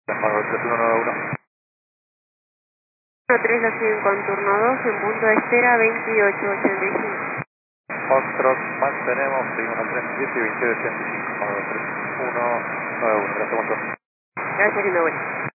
Llamado 3191. 3 la siguen con turno 2 en punto de espera 2885. Foxtrot, mantenemos, seguimos al 37 y 2885. Llamado 3191. Gracias, mucho. Gracias, linda, buena.